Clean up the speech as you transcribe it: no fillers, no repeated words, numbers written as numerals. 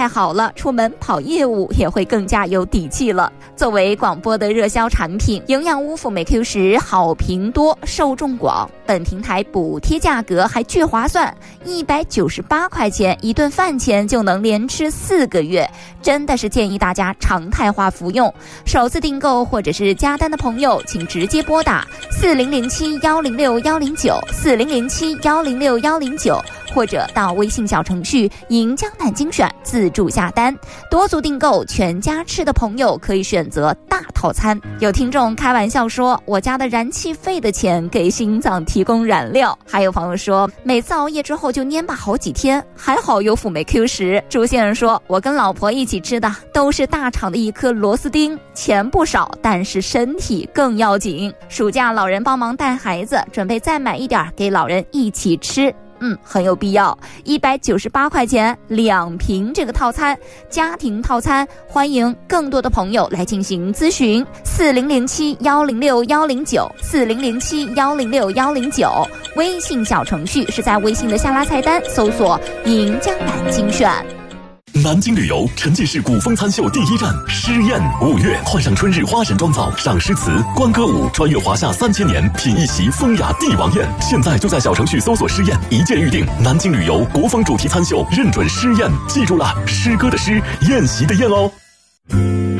态好了，出门跑业务也会更加有底气了。作为广播的热销产品，营养屋辅酶 Q10好评多，受众广，本平台补贴价格还巨划算，198块钱一顿饭钱就能连吃4个月，真的是建议大家常态化服用。首次订购或者是加单的朋友，请直接拨打4007-106-109，4007-106-109，或者到微信小程序银江南精选自助下单。多组订购全家吃的朋友可以选择大套餐。有听众开玩笑说，我家的燃气费的钱给心脏提供燃料。还有朋友说，每次熬夜之后就蔫巴好几天，还好有辅酶 Q10。朱先生说，我跟老婆一起吃的都是大厂的一颗螺丝钉，钱不少，但是身体更要紧。暑假老人帮忙带孩子，准备再买一点给老人一起吃，很有必要。198块钱2瓶这个套餐，家庭套餐，欢迎更多的朋友来进行咨询。4007-106-109，4007-106-109，微信小程序是在微信的下拉菜单搜索银江南精选。 南京旅游沉浸式古风餐秀第一站诗宴，5月换上春日花神妆造，赏诗词，观歌舞，穿越华夏3000年，品一席风雅帝王宴。现在就在小程序搜索诗宴，一键预定。南京旅游国风主题餐秀，认准诗宴，记住了，诗歌的诗，宴席的宴哦。